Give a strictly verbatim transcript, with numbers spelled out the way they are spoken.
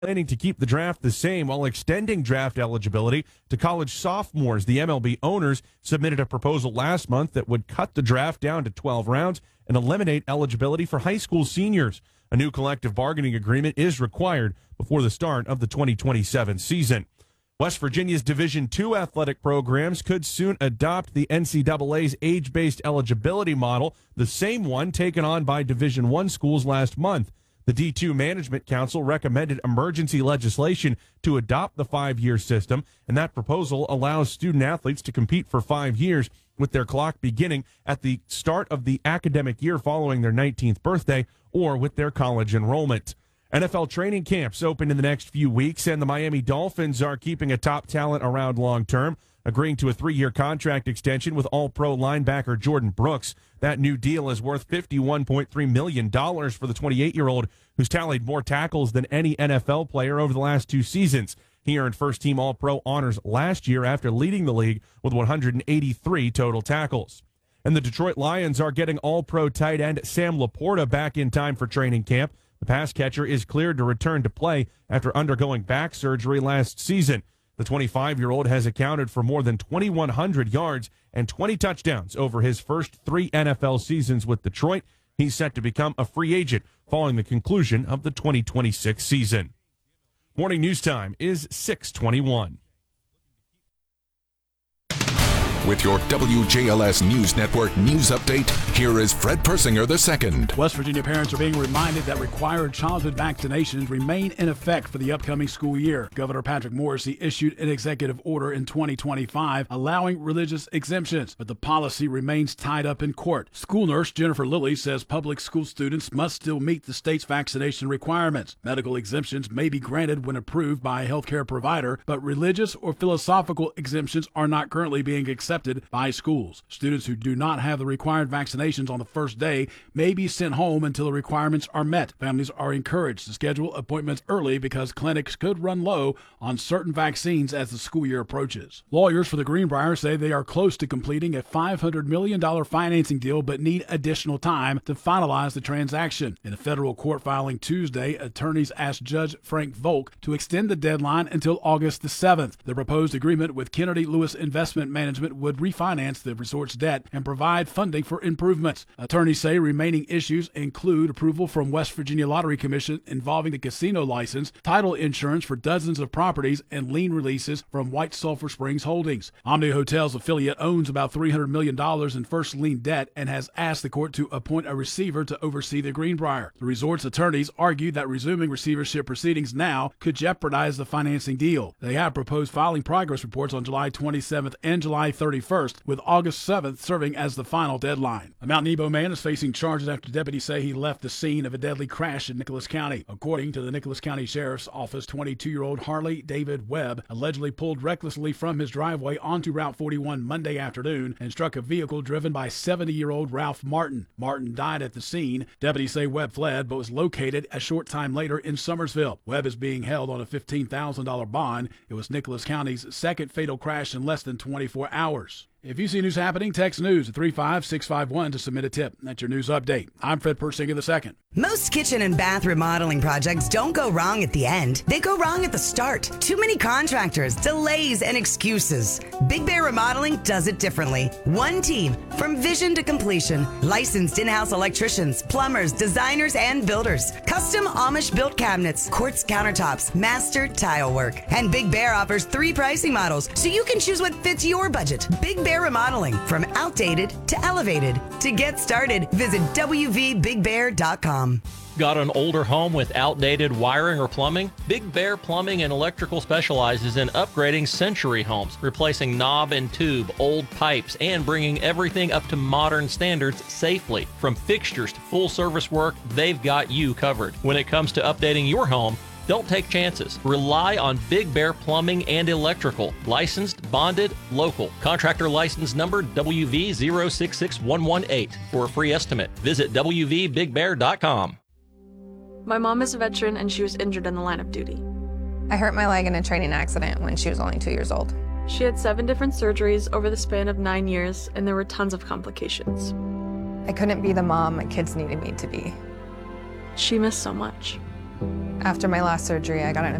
planning to keep the draft the same while extending draft eligibility to college sophomores. The M L B owners submitted a proposal last month that would cut the draft down to twelve rounds and eliminate eligibility for high school seniors. A new collective bargaining agreement is required before the start of the twenty twenty-seven season. West Virginia's Division two athletic programs could soon adopt the N C double A's age-based eligibility model, the same one taken on by Division one schools last month. The D two Management Council recommended emergency legislation to adopt the five-year system, and that proposal allows student athletes to compete for five years with their clock beginning at the start of the academic year following their nineteenth birthday or with their college enrollment. N F L training camps open in the next few weeks, and the Miami Dolphins are keeping a top talent around long-term, agreeing to a three-year contract extension with All-Pro linebacker Jordan Brooks. That new deal is worth fifty-one point three million dollars for the twenty-eight-year-old, who's tallied more tackles than any N F L player over the last two seasons. He earned first-team All-Pro honors last year after leading the league with one hundred eighty-three total tackles. And the Detroit Lions are getting All-Pro tight end Sam Laporta back in time for training camp. The pass catcher is cleared to return to play after undergoing back surgery last season. The twenty-five-year-old has accounted for more than twenty-one hundred yards and twenty touchdowns over his first three N F L seasons with Detroit. He's set to become a free agent following the conclusion of the twenty twenty-six season. Morning news time is six twenty-one. With your W J L S News Network news update, here is Fred Persinger the second. West Virginia parents are being reminded that required childhood vaccinations remain in effect for the upcoming school year. Governor Patrick Morrisey issued an executive order in twenty twenty-five allowing religious exemptions, but the policy remains tied up in court. School nurse Jennifer Lilly says public school students must still meet the state's vaccination requirements. Medical exemptions may be granted when approved by a healthcare provider, but religious or philosophical exemptions are not currently being accepted by schools. Students who do not have the required vaccinations on the first day may be sent home until the requirements are met. Families are encouraged to schedule appointments early because clinics could run low on certain vaccines as the school year approaches. Lawyers for the Greenbrier say they are close to completing a five hundred million dollars financing deal but need additional time to finalize the transaction. In a federal court filing Tuesday, attorneys asked Judge Frank Volk to extend the deadline until August the seventh. The proposed agreement with Kennedy Lewis Investment Management would refinance the resort's debt and provide funding for improvements. Attorneys say remaining issues include approval from West Virginia Lottery Commission involving the casino license, title insurance for dozens of properties, and lien releases from White Sulphur Springs Holdings. Omni Hotels affiliate owns about three hundred million dollars in first lien debt and has asked the court to appoint a receiver to oversee the Greenbrier. The resort's attorneys argued that resuming receivership proceedings now could jeopardize the financing deal. They have proposed filing progress reports on July twenty-seventh and July thirty-first, with August seventh serving as the final deadline. A Mount Nebo man is facing charges after deputies say he left the scene of a deadly crash in Nicholas County. According to the Nicholas County Sheriff's Office, twenty-two-year-old Harley David Webb allegedly pulled recklessly from his driveway onto Route forty-one Monday afternoon and struck a vehicle driven by seventy-year-old Ralph Martin. Martin died at the scene. Deputies say Webb fled but was located a short time later in Summersville. Webb is being held on a fifteen thousand dollars bond. It was Nicholas County's second fatal crash in less than twenty-four hours. If you see news happening, text news at three five six five one to submit a tip. That's your news update. I'm Fred Persinger the second. Most kitchen and bath remodeling projects don't go wrong at the end. They go wrong at the start. Too many contractors, delays, and excuses. Big Bear Remodeling does it differently. One team from vision to completion. Licensed in-house electricians, plumbers, designers, and builders. Custom Amish-built cabinets, quartz countertops, master tile work. And Big Bear offers three pricing models so you can choose what fits your budget. Big Bear Remodeling, from outdated to elevated. To get started, visit w v big bear dot com. Got an older home with outdated wiring or plumbing? Big Bear Plumbing and Electrical specializes in upgrading century homes, replacing knob and tube, old pipes, and bringing everything up to modern standards safely. From fixtures to full service work, they've got you covered. When it comes to updating your home, don't take chances. Rely on Big Bear Plumbing and Electrical. Licensed, bonded, local. Contractor license number W V zero six six one one eight. For a free estimate, visit w v big bear dot com. My mom is a veteran and she was injured in the line of duty. I hurt my leg in a training accident when she was only two years old. She had seven different surgeries over the span of nine years and there were tons of complications. I couldn't be the mom my kids needed me to be. She missed so much. After my last surgery, I got an